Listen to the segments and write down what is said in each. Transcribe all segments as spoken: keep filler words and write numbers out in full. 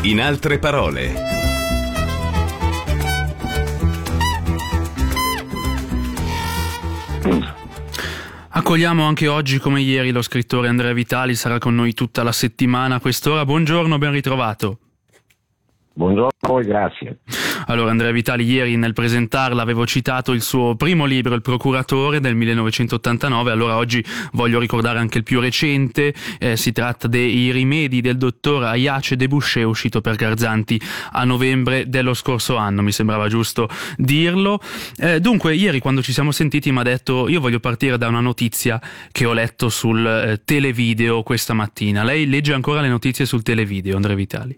In altre parole. Accogliamo anche oggi, come ieri, lo scrittore Andrea Vitali, sarà con noi tutta la settimana a quest'ora. Buongiorno, ben ritrovato. Buongiorno a voi, grazie. Allora, Andrea Vitali, ieri nel presentarla avevo citato il suo primo libro, Il procuratore, del millenovecentottantanove, allora oggi voglio ricordare anche il più recente, eh, si tratta dei rimedi del dottor Ayace Debouché, uscito per Garzanti a novembre dello scorso anno, mi sembrava giusto dirlo. Eh, dunque, ieri quando ci siamo sentiti mi ha detto: io voglio partire da una notizia che ho letto sul eh, televideo questa mattina. Lei legge ancora le notizie sul televideo, Andrea Vitali?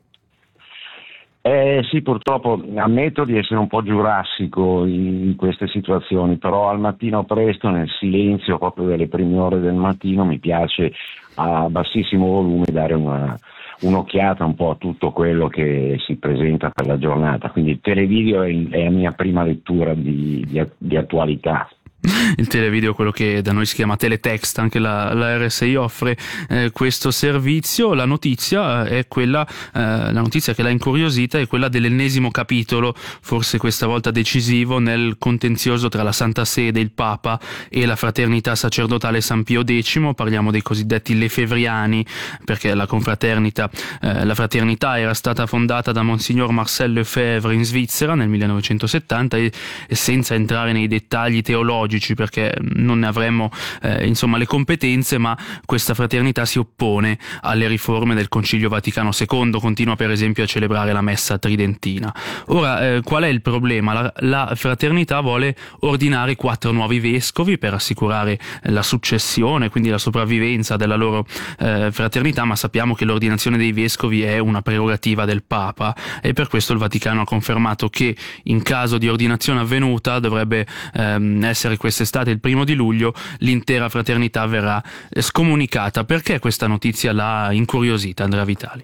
Eh, sì, purtroppo ammetto di essere un po' giurassico in queste situazioni, però al mattino presto, nel silenzio proprio delle prime ore del mattino, mi piace a bassissimo volume dare una, un'occhiata un po' a tutto quello che si presenta per la giornata, quindi il televideo è, è la mia prima lettura di, di, di attualità. Il televideo, quello che da noi si chiama teletext, anche la, la R S I offre eh, questo servizio. La notizia è quella, eh, la notizia che l'ha incuriosita è quella dell'ennesimo capitolo, forse questa volta decisivo, nel contenzioso tra la Santa Sede, il Papa e la Fraternità Sacerdotale San Pio X. Parliamo dei cosiddetti lefevriani, perché la confraternita, eh, la fraternità era stata fondata da Monsignor Marcel Lefebvre in Svizzera nel millenovecentosettanta e, e senza entrare nei dettagli teologici, perché non ne avremmo eh, insomma le competenze, ma questa fraternità si oppone alle riforme del Concilio Vaticano secondo, continua per esempio a celebrare la messa tridentina. Ora, eh, qual è il problema? La, la fraternità vuole ordinare quattro nuovi vescovi per assicurare la successione, quindi la sopravvivenza della loro eh, fraternità, ma sappiamo che l'ordinazione dei vescovi è una prerogativa del Papa e per questo il Vaticano ha confermato che in caso di ordinazione avvenuta dovrebbe ehm, essere quest'estate, il primo di luglio, l'intera fraternità verrà scomunicata. Perché questa notizia l'ha incuriosita, Andrea Vitali?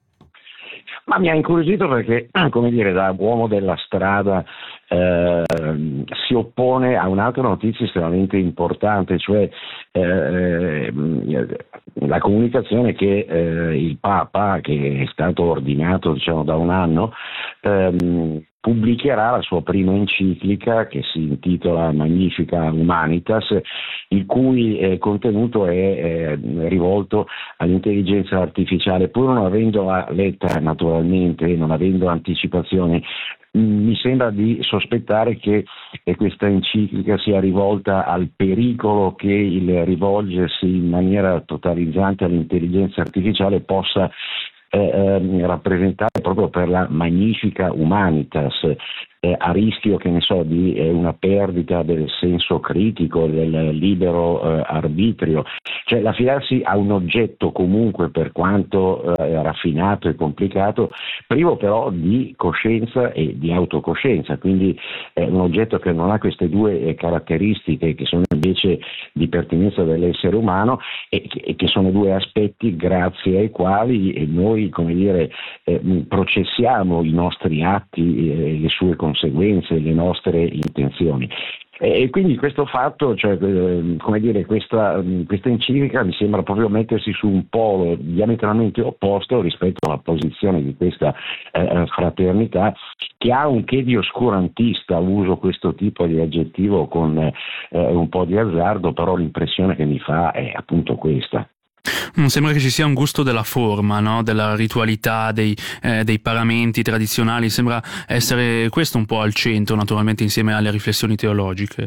Ma mi ha incuriosito perché, come dire, da uomo della strada eh, si oppone a un'altra notizia estremamente importante, cioè eh, la comunicazione che eh, il Papa, che è stato ordinato diciamo da un anno, ehm, pubblicherà la sua prima enciclica che si intitola Magnifica Humanitas, il cui eh, contenuto è eh, rivolto all'intelligenza artificiale. Pur non avendola letta naturalmente, non avendo anticipazioni, mi sembra di sospettare che eh, questa enciclica sia rivolta al pericolo che il rivolgersi in maniera totalizzante all'intelligenza artificiale possa Eh, eh, rappresentare proprio per la Magnifica Humanitas, eh, a rischio, che ne so, di eh, una perdita del senso critico, del libero eh, arbitrio, cioè l'affidarsi a un oggetto comunque, per quanto eh, raffinato e complicato, privo però di coscienza e di autocoscienza, quindi è un oggetto che non ha queste due eh, caratteristiche che sono invece di pertinenza dell'essere umano e che, e che sono due aspetti grazie ai quali noi, come dire, eh, processiamo i nostri atti, eh, le sue conseguenze, le nostre intenzioni. E quindi questo fatto, cioè, eh, come dire, questa, questa enciclica mi sembra proprio mettersi su un polo diametralmente opposto rispetto alla posizione di questa eh, fraternità, che ha un che di oscurantista. Uso questo tipo di aggettivo con eh, un po' di azzardo, però l'impressione che mi fa è appunto questa. Non sembra che ci sia un gusto della forma, no? Della ritualità, dei, eh, dei paramenti tradizionali, sembra essere questo un po' al centro, naturalmente insieme alle riflessioni teologiche.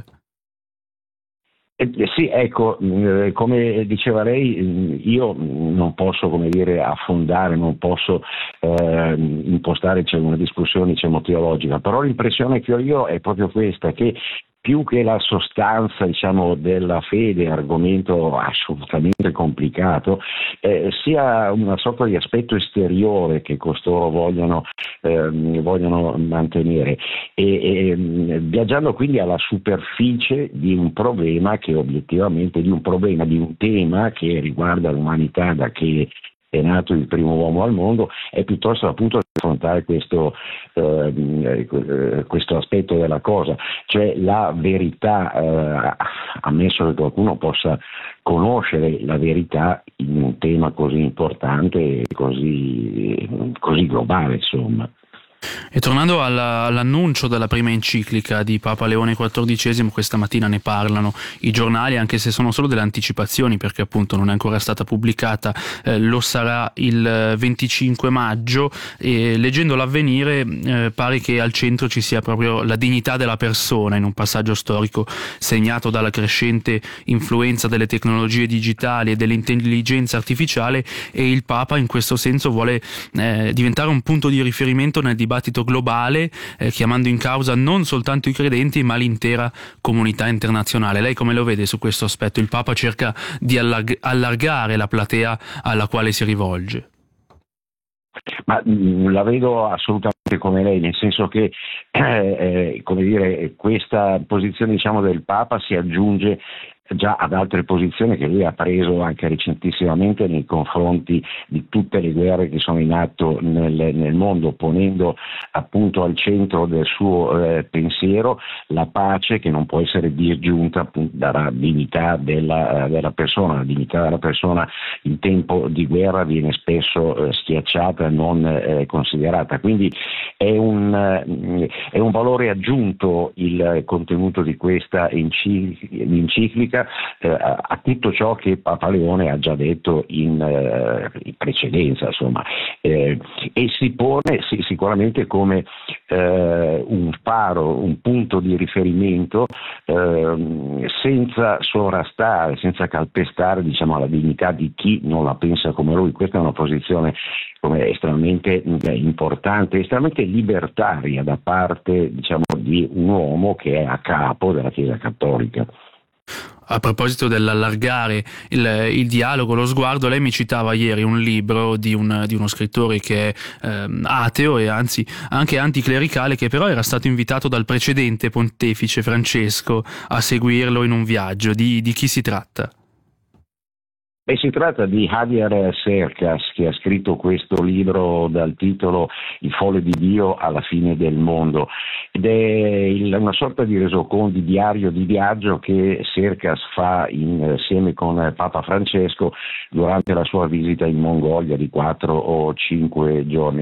Eh, sì, ecco, eh, come diceva lei, io non posso, come dire, affondare, non posso eh, impostare cioè, una discussione diciamo, teologica, però l'impressione che ho io è proprio questa, che più che la sostanza diciamo, della fede, argomento assolutamente complicato, eh, sia una sorta di aspetto esteriore che costoro vogliono, eh, vogliono mantenere e, e viaggiando quindi alla superficie di un problema che obiettivamente, di un problema, di un tema che riguarda l'umanità da che è nato il primo uomo al mondo, è piuttosto appunto affrontare questo, eh, questo aspetto della cosa, cioè la verità, eh, ammesso che qualcuno possa conoscere la verità in un tema così importante e così, così globale, insomma. E tornando alla, all'annuncio della prima enciclica di Papa Leone quattordicesimo, questa mattina ne parlano i giornali, anche se sono solo delle anticipazioni, perché appunto non è ancora stata pubblicata, eh, lo sarà il venticinque maggio, e leggendo l'Avvenire eh, pare che al centro ci sia proprio la dignità della persona in un passaggio storico segnato dalla crescente influenza delle tecnologie digitali e dell'intelligenza artificiale, e il Papa in questo senso vuole eh, diventare un punto di riferimento nel dibattito globale, eh, chiamando in causa non soltanto i credenti ma l'intera comunità internazionale. Lei come lo vede su questo aspetto? Il Papa cerca di allarg- allargare la platea alla quale si rivolge. Ma mh, la vedo assolutamente come lei, nel senso che eh, eh, come dire, questa posizione, diciamo, del Papa si aggiunge già ad altre posizioni che lui ha preso anche recentissimamente nei confronti di tutte le guerre che sono in atto nel, nel mondo, ponendo appunto al centro del suo eh, pensiero la pace, che non può essere disgiunta appunto dalla dignità della, della persona. La dignità della persona in tempo di guerra viene spesso eh, schiacciata, non eh, considerata, quindi è un, eh, è un valore aggiunto il contenuto di questa enciclica Eh, a tutto ciò che Papa Leone ha già detto in, eh, in precedenza, insomma, eh, e si pone sì, sicuramente come eh, un faro, un punto di riferimento, eh, senza sovrastare, senza calpestare, diciamo, la dignità di chi non la pensa come lui. Questa è una posizione come estremamente eh, importante, estremamente libertaria da parte, diciamo, di un uomo che è a capo della Chiesa Cattolica. A proposito dell'allargare il, il dialogo, lo sguardo, lei mi citava ieri un libro di, un, di uno scrittore che è eh, ateo e anzi anche anticlericale, che però era stato invitato dal precedente pontefice Francesco a seguirlo in un viaggio. Di, di chi si tratta? Beh, si tratta di Javier Cercas, che ha scritto questo libro dal titolo Il folle di Dio alla fine del mondo, ed è il, una sorta di resoconto, di diario di viaggio che Cercas fa insieme con Papa Francesco durante la sua visita in Mongolia di quattro o cinque giorni.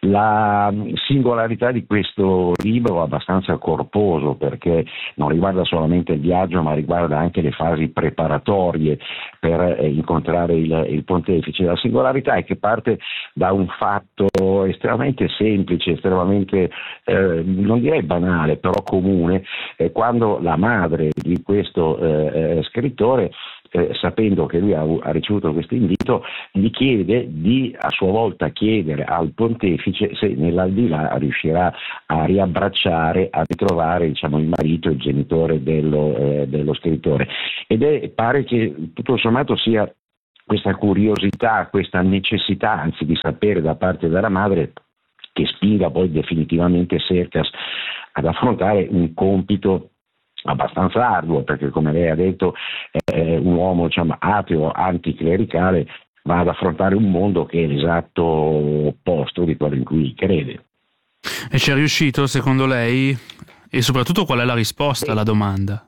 La singolarità di questo libro è abbastanza corposo, perché non riguarda solamente il viaggio ma riguarda anche le fasi preparatorie per eh, incontrare il, il pontefice. La singolarità è che parte da un fatto estremamente semplice, estremamente eh, non direi banale, però comune, eh, quando la madre di questo eh, scrittore, Eh, sapendo che lui ha, ha ricevuto questo invito, gli chiede di a sua volta chiedere al pontefice se nell'aldilà riuscirà a riabbracciare, a ritrovare, diciamo, il marito, il genitore dello, eh, dello scrittore. Ed è, pare che tutto sommato sia questa curiosità, questa necessità anzi di sapere da parte della madre che spinga poi definitivamente Cercas ad affrontare un compito abbastanza arduo, perché come lei ha detto è un uomo, diciamo, ateo, anticlericale, va ad affrontare un mondo che è l'esatto opposto di quello in cui crede. E ci è riuscito secondo lei? E soprattutto qual è la risposta alla domanda?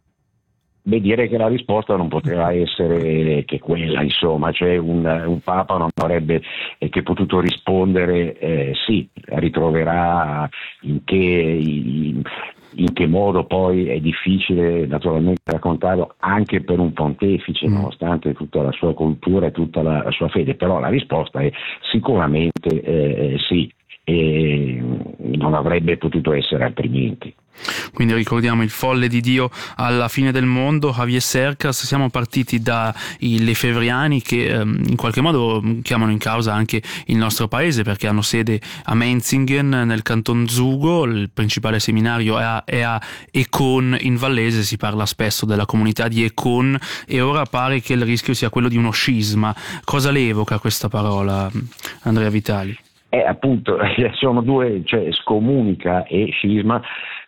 Beh, direi che la risposta non poteva essere che quella, insomma, cioè un, un Papa non avrebbe eh, che potuto rispondere eh, sì, ritroverà in che... In, in che modo poi è difficile naturalmente raccontarlo anche per un pontefice, mm. nonostante tutta la sua cultura e tutta la, la sua fede, però la risposta è sicuramente eh, sì, e non avrebbe potuto essere altrimenti. Quindi ricordiamo Il folle di Dio alla fine del mondo, Javier Cercas. Siamo partiti dai lefebvriani che ehm, in qualche modo chiamano in causa anche il nostro paese, perché hanno sede a Menzingen nel canton Zugo, il principale seminario è a, è a Econ in Vallese, si parla spesso della comunità di Econ e ora pare che il rischio sia quello di uno scisma. Cosa le evoca questa parola, Andrea Vitali? Eh, appunto, sono due, cioè scomunica e scisma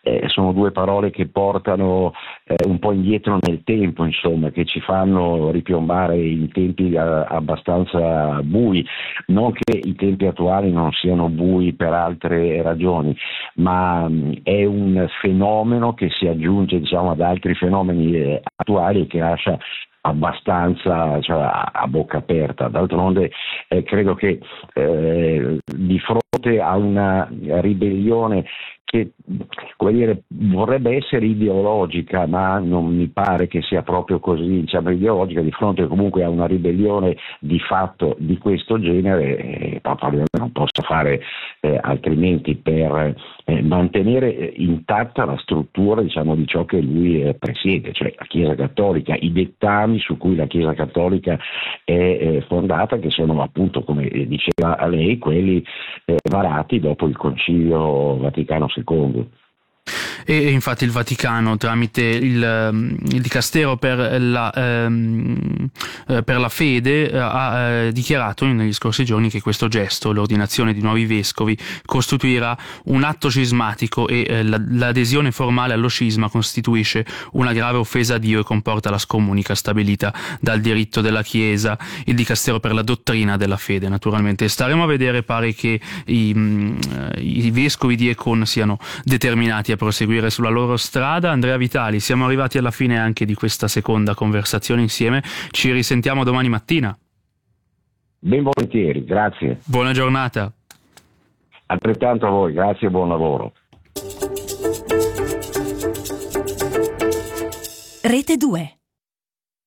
eh, sono due parole che portano eh, un po' indietro nel tempo, insomma, che ci fanno ripiombare in tempi a, abbastanza bui, non che i tempi attuali non siano bui per altre ragioni, ma mh, è un fenomeno che si aggiunge, diciamo, ad altri fenomeni eh, attuali e che lascia abbastanza, cioè, a, a bocca aperta. D'altronde eh, credo che eh, di fronte a una ribellione che, come dire, vorrebbe essere ideologica, ma non mi pare che sia proprio così, diciamo, ideologica, di fronte comunque a una ribellione di fatto di questo genere, eh, Papa Leone non possa fare eh, altrimenti per eh, mantenere intatta la struttura, diciamo, di ciò che lui eh, presiede, cioè la Chiesa Cattolica, i dettami su cui la Chiesa Cattolica è eh, fondata, che sono appunto, come diceva lei, quelli eh, varati dopo il Concilio Vaticano secondo. E infatti il Vaticano, tramite il, il Dicastero per la, ehm, per la fede, ha eh, dichiarato negli scorsi giorni che questo gesto, l'ordinazione di nuovi vescovi, costituirà un atto cismatico e eh, l'adesione formale allo scisma costituisce una grave offesa a Dio e comporta la scomunica stabilita dal diritto della Chiesa. Il Dicastero per la dottrina della fede, naturalmente. Staremo a vedere, pare che i, i vescovi di Econ siano determinati a proseguire sulla loro strada. Andrea Vitali, siamo arrivati alla fine anche di questa seconda conversazione insieme, ci risentiamo domani mattina. Ben volentieri, grazie. Buona giornata. Altrettanto a voi, grazie e buon lavoro. Rete due.